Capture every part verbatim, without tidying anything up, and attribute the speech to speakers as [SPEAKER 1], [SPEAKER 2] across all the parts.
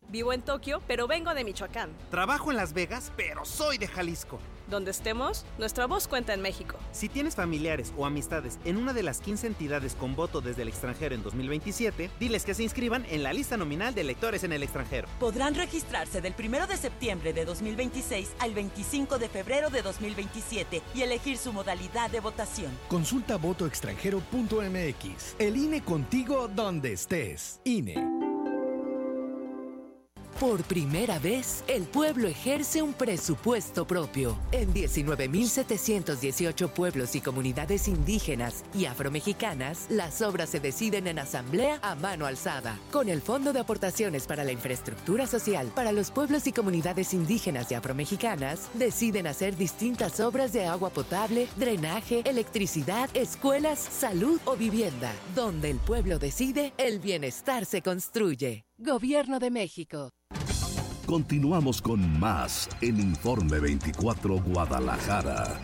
[SPEAKER 1] Vivo en Tokio, pero vengo de Michoacán.
[SPEAKER 2] Trabajo en Las Vegas, pero soy de Jalisco.
[SPEAKER 1] Donde estemos, nuestra voz cuenta en México.
[SPEAKER 2] Si tienes familiares o amistades en una de las quince entidades con voto desde el extranjero en dos mil veintisiete, diles que se inscriban en la lista nominal de electores en el extranjero.
[SPEAKER 3] Podrán registrarse del primero de septiembre de dos mil veintiséis al veinticinco de febrero de dos mil veintisiete y elegir su modalidad de votación.
[SPEAKER 4] Consulta voto extranjero punto m x. El I N E contigo donde estés. I N E.
[SPEAKER 5] Por primera vez, el pueblo ejerce un presupuesto propio. En diecinueve mil setecientos dieciocho pueblos y comunidades indígenas y afromexicanas, las obras se deciden en asamblea a mano alzada. Con el Fondo de Aportaciones para la Infraestructura Social para los pueblos y comunidades indígenas y afromexicanas, deciden hacer distintas obras de agua potable, drenaje, electricidad, escuelas, salud o vivienda. Donde el pueblo decide, el bienestar se construye. Gobierno de México.
[SPEAKER 6] Continuamos con más en Informe veinticuatro Guadalajara.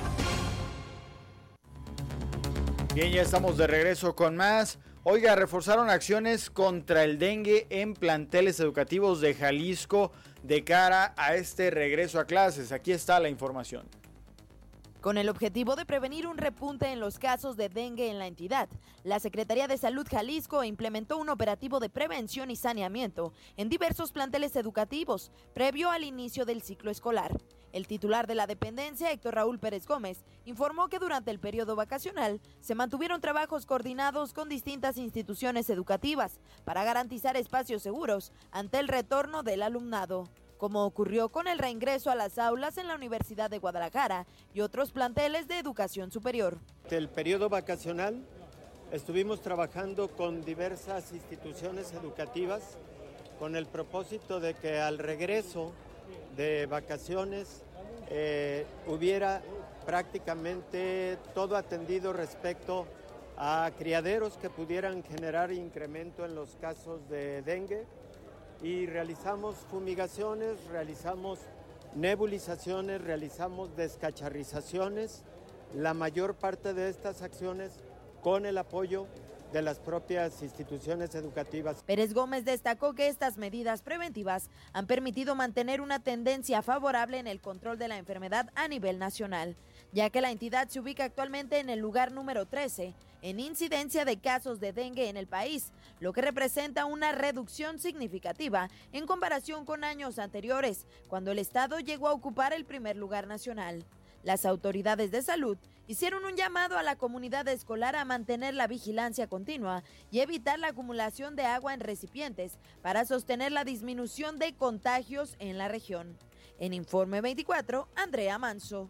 [SPEAKER 7] Bien, ya estamos de regreso con más. Oiga, reforzaron acciones contra el dengue en planteles educativos de Jalisco de cara a este regreso a clases. Aquí está la información.
[SPEAKER 8] Con el objetivo de prevenir un repunte en los casos de dengue en la entidad, la Secretaría de Salud Jalisco implementó un operativo de prevención y saneamiento en diversos planteles educativos previo al inicio del ciclo escolar. El titular de la dependencia, Héctor Raúl Pérez Gómez, informó que durante el periodo vacacional se mantuvieron trabajos coordinados con distintas instituciones educativas para garantizar espacios seguros ante el retorno del alumnado, como ocurrió con el reingreso a las aulas en la Universidad de Guadalajara y otros planteles de educación superior.
[SPEAKER 9] El periodo vacacional estuvimos trabajando con diversas instituciones educativas con el propósito de que al regreso de vacaciones eh, hubiera prácticamente todo atendido respecto a criaderos que pudieran generar incremento en los casos de dengue. Y realizamos fumigaciones, realizamos nebulizaciones, realizamos descacharrizaciones, la mayor parte de estas acciones con el apoyo de las propias instituciones educativas.
[SPEAKER 8] Pérez Gómez destacó que estas medidas preventivas han permitido mantener una tendencia favorable en el control de la enfermedad a nivel nacional, ya que la entidad se ubica actualmente en el lugar número trece en incidencia de casos de dengue en el país, lo que representa una reducción significativa en comparación con años anteriores, cuando el estado llegó a ocupar el primer lugar nacional. Las autoridades de salud hicieron un llamado a la comunidad escolar a mantener la vigilancia continua y evitar la acumulación de agua en recipientes para sostener la disminución de contagios en la región. En Informe veinticuatro, Andrea Manso.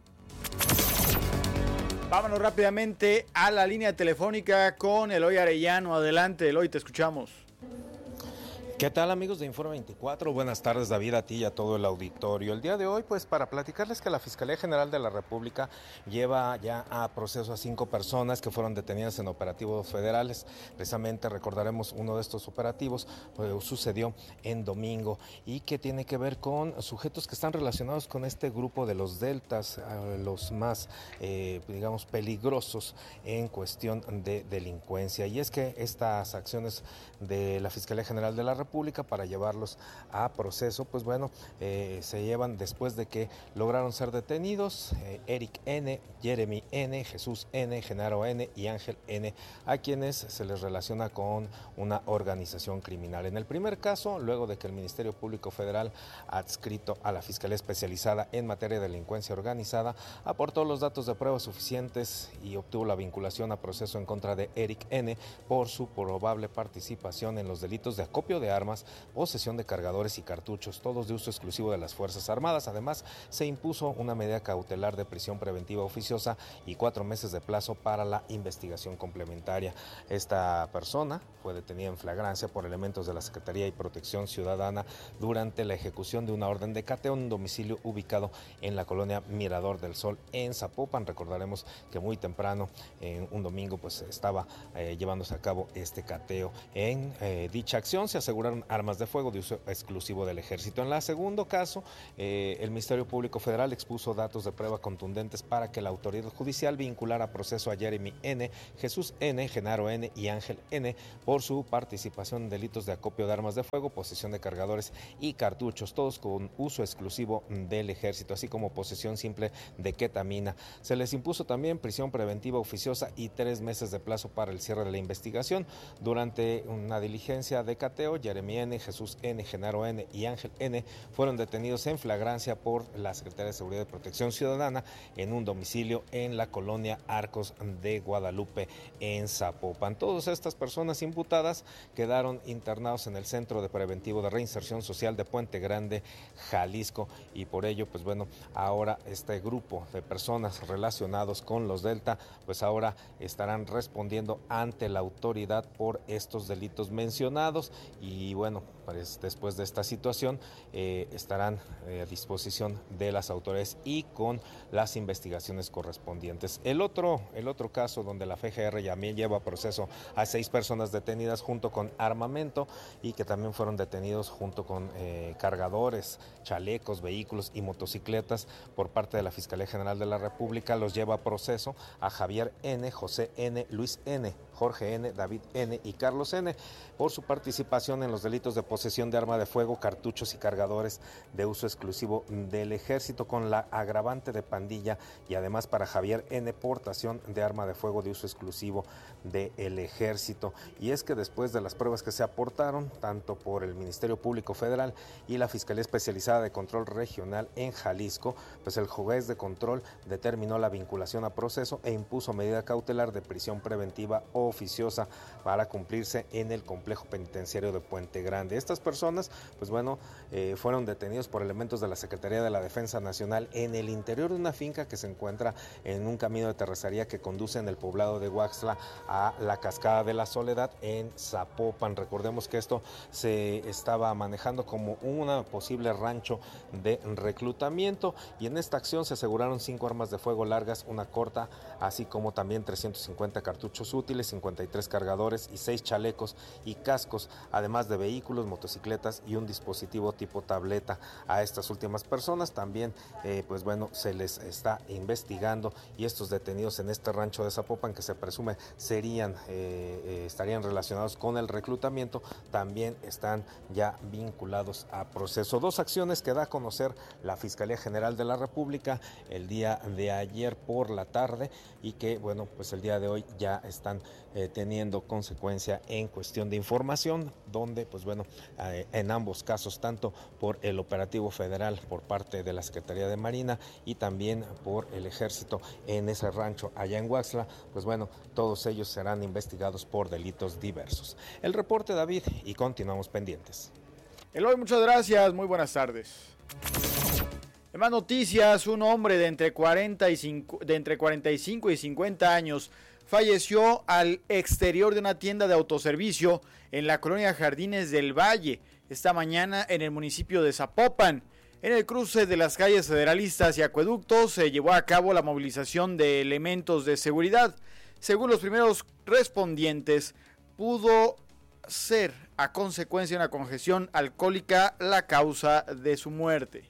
[SPEAKER 7] Vámonos rápidamente a la línea telefónica con Eloy Arellano. Adelante, Eloy, te escuchamos.
[SPEAKER 10] ¿Qué tal, amigos de Informe veinticuatro? Buenas tardes, David, a ti y a todo el auditorio. El día de hoy, pues, para platicarles que la Fiscalía General de la República lleva ya a proceso a cinco personas que fueron detenidas en operativos federales. Precisamente recordaremos uno de estos operativos, pues, sucedió en domingo y que tiene que ver con sujetos que están relacionados con este grupo de los deltas, los más, eh, digamos, peligrosos en cuestión de delincuencia. Y es que estas acciones de la Fiscalía General de la República Pública para llevarlos a proceso, pues bueno, eh, se llevan después de que lograron ser detenidos eh, Eric N., Jeremy N., Jesús N., Genaro N. y Ángel N., a quienes se les relaciona con una organización criminal. En el primer caso, luego de que el Ministerio Público Federal, adscrito a la Fiscalía Especializada en materia de delincuencia organizada, aportó los datos de pruebas suficientes y obtuvo la vinculación a proceso en contra de Eric N. por su probable participación en los delitos de acopio de armas, posesión de cargadores y cartuchos, todos de uso exclusivo de las Fuerzas Armadas. Además, se impuso una medida cautelar de prisión preventiva oficiosa y cuatro meses de plazo para la investigación complementaria. Esta persona fue detenida en flagrancia por elementos de la Secretaría y Protección Ciudadana durante la ejecución de una orden de cateo en un domicilio ubicado en la colonia Mirador del Sol, en Zapopan. Recordaremos que muy temprano, en un domingo, pues estaba eh, llevándose a cabo este cateo. En eh, dicha acción se aseguraron fueron armas de fuego de uso exclusivo del Ejército. En el segundo caso, eh, el Ministerio Público Federal expuso datos de prueba contundentes para que la autoridad judicial vinculara a proceso a Jeremy N., Jesús N., Genaro N. y Ángel N. por su participación en delitos de acopio de armas de fuego, posesión de cargadores y cartuchos, todos con uso exclusivo del Ejército, así como posesión simple de ketamina. Se les impuso también prisión preventiva oficiosa y tres meses de plazo para el cierre de la investigación. Durante una diligencia de cateo, Jeremy N., Jesús N., Genaro N. y Ángel N. fueron detenidos en flagrancia por la Secretaría de Seguridad y Protección Ciudadana en un domicilio en la colonia Arcos de Guadalupe, en Zapopan. Todas estas personas imputadas quedaron internados en el Centro de Preventivo de Reinserción Social de Puente Grande, Jalisco, y por ello, pues bueno, ahora este grupo de personas relacionados con los Delta, pues ahora estarán respondiendo ante la autoridad por estos delitos mencionados, y bueno, pues después de esta situación eh, estarán eh, a disposición de las autoridades y con las investigaciones correspondientes. El otro, el otro caso donde la F G R también lleva a proceso a seis personas detenidas junto con armamento y que también fueron detenidos junto con eh, cargadores, chalecos, vehículos y motocicletas por parte de la Fiscalía General de la República, los lleva a proceso a Javier N., José N., Luis N., Jorge N., David N. y Carlos N. por su participación en los delitos de posesión de arma de fuego, cartuchos y cargadores de uso exclusivo del Ejército, con la agravante de pandilla, y además para Javier N., portación de arma de fuego de uso exclusivo del Ejército. Y es que después de las pruebas que se aportaron tanto por el Ministerio Público Federal y la Fiscalía Especializada de Control Regional en Jalisco, pues el juez de control determinó la vinculación a proceso e impuso medida cautelar de prisión preventiva oficiosa para cumplirse en el complejo penitenciario de Puente Grande. Estas personas, pues bueno, eh, fueron detenidos por elementos de la Secretaría de la Defensa Nacional en el interior de una finca que se encuentra en un camino de terracería que conduce en el poblado de Huaxtla a la Cascada de la Soledad en Zapopan. Recordemos que esto se estaba manejando como un posible rancho de reclutamiento, y en esta acción se aseguraron cinco armas de fuego largas, una corta, así como también trescientos cincuenta cartuchos útiles, cincuenta y tres cargadores y seis chalecos y cascos, además de vehículos, motocicletas y un dispositivo tipo tableta. A estas últimas personas también, eh, pues bueno, se les está investigando, y estos detenidos en este rancho de Zapopan, que se presume serían, eh, eh, estarían relacionados con el reclutamiento, también están ya vinculados a proceso. Dos acciones que da a conocer la Fiscalía General de la República el día de ayer por la tarde, y que bueno, pues el día de hoy ya están eh, teniendo consecuencia en cuestión de información, donde pues bueno, eh, en ambos casos, tanto por el operativo federal por parte de la Secretaría de Marina y también por el Ejército en ese rancho allá en Huaxtla, pues bueno, todos ellos serán investigados por delitos diversos. El reporte, David, y continuamos pendientes.
[SPEAKER 7] Eloy, muchas gracias, muy buenas tardes. En más noticias, un hombre de entre cuarenta y cinco, de entre cuarenta y cinco y cincuenta años falleció al exterior de una tienda de autoservicio en la colonia Jardines del Valle, esta mañana en el municipio de Zapopan. En el cruce de las calles Federalistas y Acueductos se llevó a cabo la movilización de elementos de seguridad. Según los primeros respondientes, pudo ser a consecuencia de una congestión alcohólica la causa de su muerte.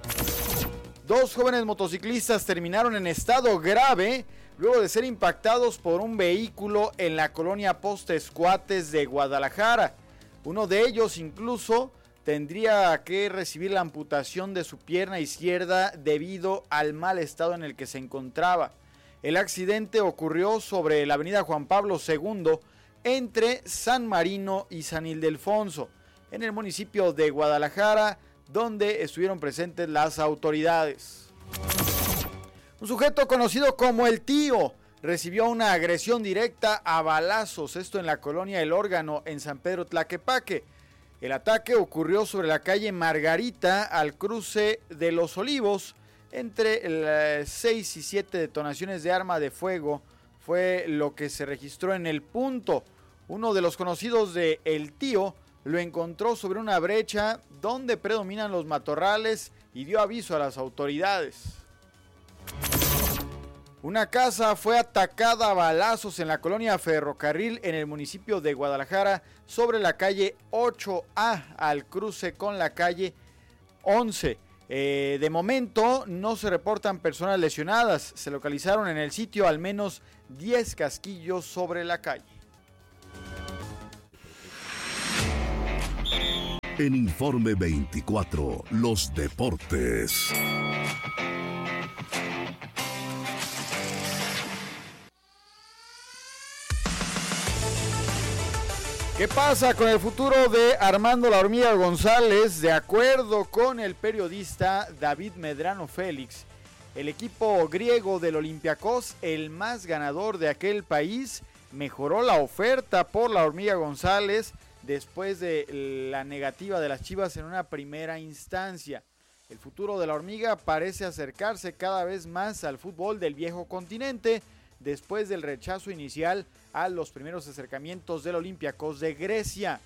[SPEAKER 7] Dos jóvenes motociclistas terminaron en estado grave luego de ser impactados por un vehículo en la colonia Postes Cuates de Guadalajara. Uno de ellos incluso tendría que recibir la amputación de su pierna izquierda debido al mal estado en el que se encontraba. El accidente ocurrió sobre la avenida Juan Pablo segundo entre San Marino y San Ildefonso, en el municipio de Guadalajara, donde estuvieron presentes las autoridades. Un sujeto conocido como El Tío recibió una agresión directa a balazos, esto en la colonia El Órgano, en San Pedro Tlaquepaque. El ataque ocurrió sobre la calle Margarita, al cruce de Los Olivos. Entre seis y siete detonaciones de arma de fuego fue lo que se registró en el punto. Uno de los conocidos de El Tío lo encontró sobre una brecha donde predominan los matorrales y dio aviso a las autoridades. Una casa fue atacada a balazos en la colonia Ferrocarril en el municipio de Guadalajara sobre la calle ocho A al cruce con la calle once. Eh, de momento no se reportan personas lesionadas. Se localizaron en el sitio al menos diez casquillos sobre la calle.
[SPEAKER 6] En Informe veinticuatro, los deportes.
[SPEAKER 7] ¿Qué pasa con el futuro de Armando La Hormiga González? De acuerdo con el periodista David Medrano Félix, el equipo griego del Olympiacos, el más ganador de aquel país, mejoró la oferta por La Hormiga González después de la negativa de las Chivas en una primera instancia. El futuro de La Hormiga parece acercarse cada vez más al fútbol del viejo continente después del rechazo inicial a los primeros acercamientos del Olympiacos de Grecia.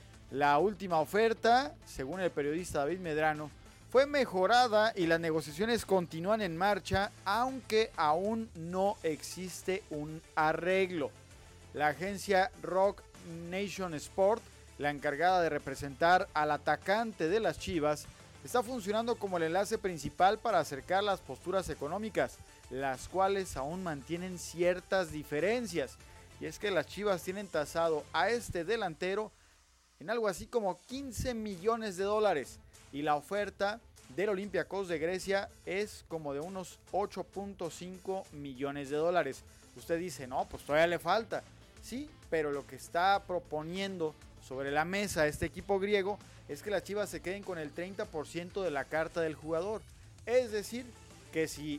[SPEAKER 7] La última oferta, según el periodista David Medrano, fue mejorada y las negociaciones continúan en marcha, aunque aún no existe un arreglo. La agencia Rock Nation Sport, la encargada de representar al atacante de las Chivas, está funcionando como el enlace principal para acercar las posturas económicas, las cuales aún mantienen ciertas diferencias. Y es que las Chivas tienen tasado a este delantero en algo así como quince millones de dólares. Y la oferta del Olympiacos de Grecia es como de unos ocho punto cinco millones de dólares. Usted dice, no, pues todavía le falta. Sí, pero lo que está proponiendo sobre la mesa este equipo griego es que las Chivas se queden con el treinta por ciento de la carta del jugador. Es decir, que si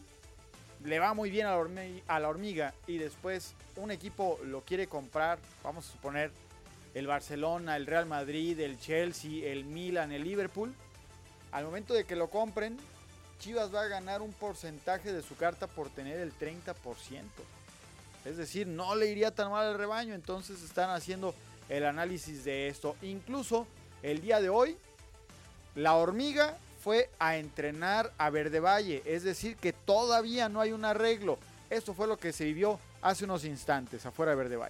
[SPEAKER 7] le va muy bien a la, hormiga, a la hormiga y después un equipo lo quiere comprar, vamos a suponer el Barcelona, el Real Madrid, el Chelsea, el Milan, el Liverpool, al momento de que lo compren, Chivas va a ganar un porcentaje de su carta por tener el treinta por ciento. Es decir, no le iría tan mal al rebaño. Entonces están haciendo el análisis de esto. Incluso el día de hoy, la Hormiga fue a entrenar a Verde Valle, es decir que todavía no hay un arreglo. Esto fue lo que se vivió hace unos instantes afuera de Verde Valle.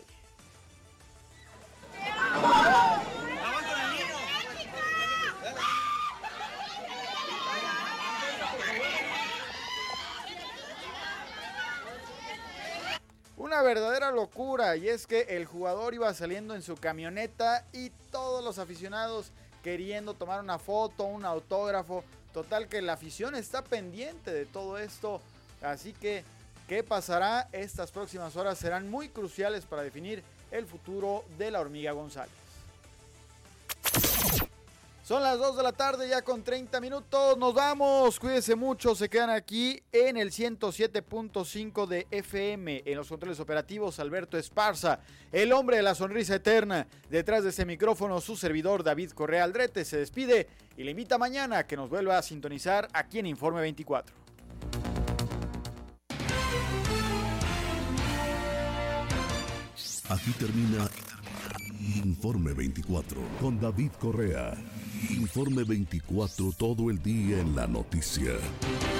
[SPEAKER 7] Una verdadera locura, y es que el jugador iba saliendo en su camioneta y todos los aficionados queriendo tomar una foto, un autógrafo. Total que la afición está pendiente de todo esto. Así que, ¿qué pasará? Estas próximas horas serán muy cruciales para definir el futuro de La Hormiga González. Son las dos de la tarde ya con treinta minutos. Nos vamos. Cuídense mucho. Se quedan aquí en el ciento siete punto cinco de F M. En los controles operativos, Alberto Esparza, el hombre de la sonrisa eterna. Detrás de ese micrófono, su servidor David Correa Aldrete se despide y le invita mañana a que nos vuelva a sintonizar aquí en Informe veinticuatro.
[SPEAKER 6] Aquí termina Informe veinticuatro con David Correa. Informe veinticuatro, todo el día en la noticia.